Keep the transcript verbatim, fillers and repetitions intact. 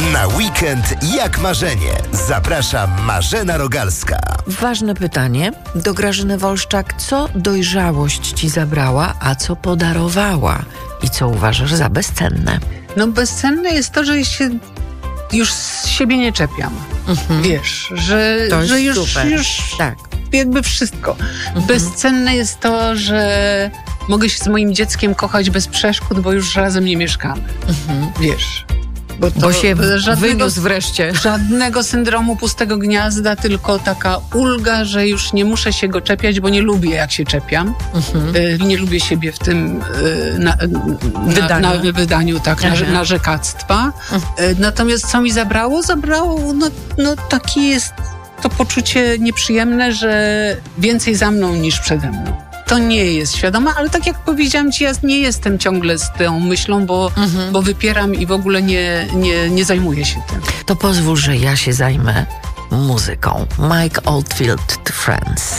Na weekend jak marzenie. Zaprasza Marzena Rogalska. Ważne pytanie do Grażyny Wolszczak. Co dojrzałość ci zabrała, a co podarowała? I co uważasz za bezcenne? No bezcenne jest to, że się już z siebie nie czepiam. Mhm. Wiesz, że, to jest że już, super. już tak. jakby wszystko. Mhm. Bezcenne jest to, że mogę się z moim dzieckiem kochać bez przeszkód, bo już razem nie mieszkamy. Mhm. Wiesz. Bo, to bo się żadnego, wyniósł wreszcie. Żadnego syndromu pustego gniazda, tylko taka ulga, że już nie muszę się go czepiać, bo nie lubię, jak się czepiam. Mhm. Y, nie lubię siebie w tym y, na, wydaniu. Na, na wydaniu tak, na, narzekactwa. Mhm. Y, natomiast co mi zabrało? Zabrało, no, no taki jest to poczucie nieprzyjemne, że więcej za mną niż przede mną. To nie jest świadome, ale tak jak powiedziałam ci, ja nie jestem ciągle z tą myślą, bo, mhm. bo wypieram i w ogóle nie, nie, nie zajmuję się tym. To pozwól, że ja się zajmę muzyką. Mike Oldfield, Friends.